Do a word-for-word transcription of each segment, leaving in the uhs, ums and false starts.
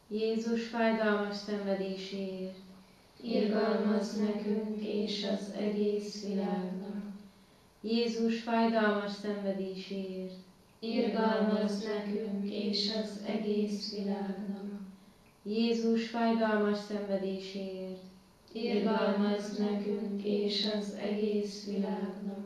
Jézus fájdalmas szenvedéséért, irgalmazz nekünk és az egész világnak. Jézus fájdalmas szenvedéséért, Irgalmazz nekünk és az egész világnak. Jézus fájdalmas szenvedéséért, Irgalmazz nekünk és az egész világnak.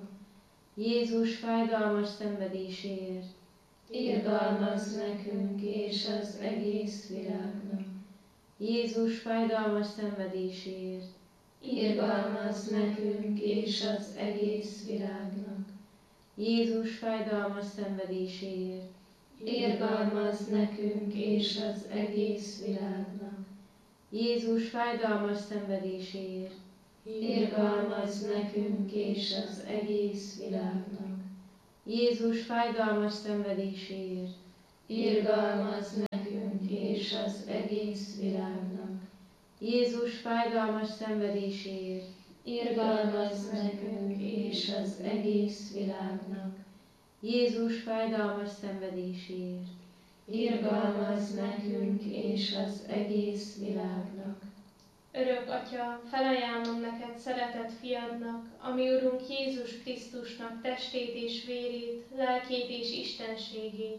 Jézus fájdalmas szenvedéséért, Irgalmazz nekünk és az egész világnak. Jézus fájdalmas szenvedéséért, Irgalmazz nekünk és az egész világnak. Jézus fájdalmas szenvedéséért, Irgalmazz nekünk és az egész világnak. Jézus fájdalmas szenvedéséért, Irgalmazz nekünk és az egész világnak. Jézus fájdalmas szenvedéséért, Irgalmazz nekünk és az egész világnak. Jézus fájdalmas szenvedéséért, Irgalmazz nekünk és az egész világnak. Jézus fájdalmas szenvedéséért, Irgalmazz nekünk és az egész világnak. Örök Atya, felajánlom neked szeretett fiadnak, ami Urunk Jézus Krisztusnak testét és vérét, lelkét és istenségét,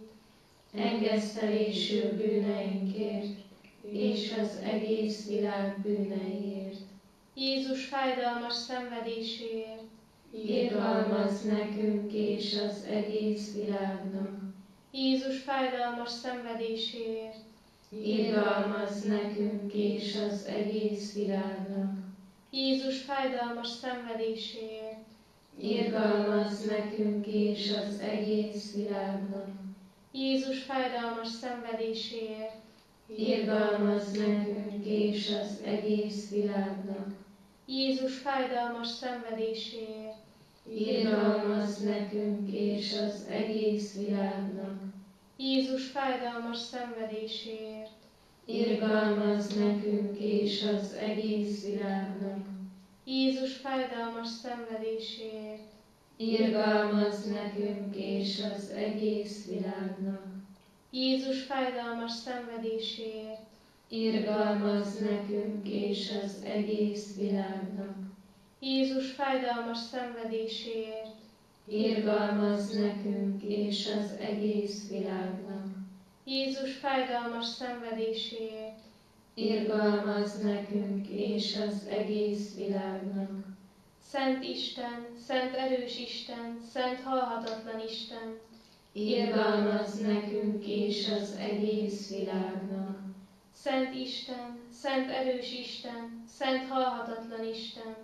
Engesztelésül bűneinkért és az egész világ bűneiért. Jézus fájdalmas szenvedéséért, Irgalmazz nekünk és az egész világnak. Jézus fájdalmas szenvedéséért, Irgalmazz nekünk és az egész világnak. Jézus fájdalmas szenvedéséért, Irgalmazz nekünk és az egész világnak. Jézus fájdalmas szenvedéséért, Irgalmazz nekünk és az egész világnak. Jézus fájdalmas szenvedéséért, Irgalmazz nekünk és az egész világnak. Jézus fájdalmas szenvedéséért, Irgalmazz nekünk és az egész világnak. Jézus fájdalmas szenvedéséért, Irgalmazz nekünk és az egész világnak. Jézus fájdalmas szenvedéséért, Irgalmazz nekünk és az egész világnak. Jézus fájdalmas szenvedéséért, Irgalmazz nekünk és az egész világnak. Jézus fájdalmas szenvedéséért, Irgalmazz nekünk és az egész világnak. Szent Isten, Szent erős Isten, Szent halhatatlan Isten, Irgalmazz nekünk és az egész világnak. Szent Isten, Szent erős Isten, Szent halhatatlan Isten,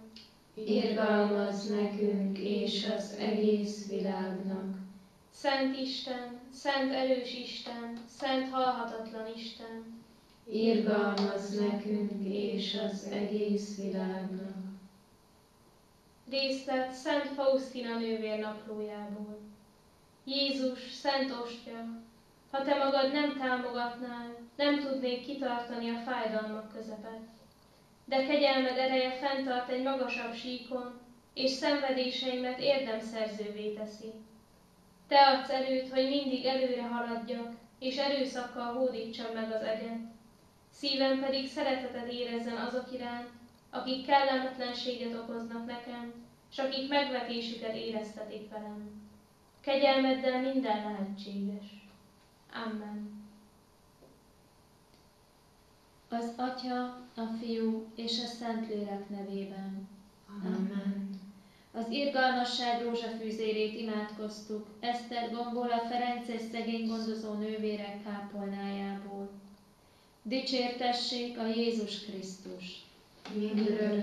Irgalmazz nekünk és az egész világnak. Szent Isten, Szent erős Isten, Szent halhatatlan Isten, Irgalmazz nekünk és az egész világnak. Részlet Szent Faustina nővér naplójából. Jézus, Szent Ostya, ha te magad nem támogatnál, nem tudnék kitartani a fájdalmak közepet. De kegyelmed ereje fenntart egy magasabb síkon, és szenvedéseimet érdemszerzővé teszi. Te adsz erőt, hogy mindig előre haladjak, és erőszakkal hódítsam meg az eget. Szívem pedig szeretetet érezzen azok iránt, akik kellemetlenséget okoznak nekem, s akik megvetésüket éreztetik velem. Kegyelmeddel minden lehetséges. Amen. Az Atya, a Fiú és a Szentlélek nevében. Amen. Az irgalmasság rózsafűzérét imádkoztuk, Eszter Gombola Ferences szegény gondozó nővérek kápolnájából. Dicsértessék a Jézus Krisztus! Mindörökké